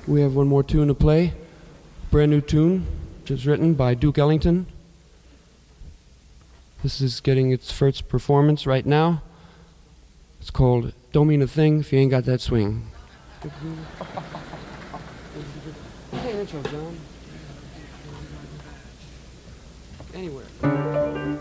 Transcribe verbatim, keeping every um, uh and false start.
We have one more tune to play. Brand new tune, just written by Duke Ellington. This is getting its first performance right now. It's called Don't Mean a Thing If You Ain't Got That Swing. Hey, intro, John. Anywhere.